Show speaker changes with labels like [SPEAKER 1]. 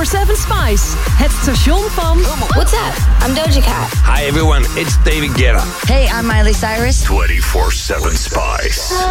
[SPEAKER 1] Spice. Het station van...
[SPEAKER 2] What's up? I'm Doja Cat.
[SPEAKER 3] Hi everyone, it's David Guetta.
[SPEAKER 4] Hey, I'm Miley Cyrus.
[SPEAKER 5] 24/7 Spice.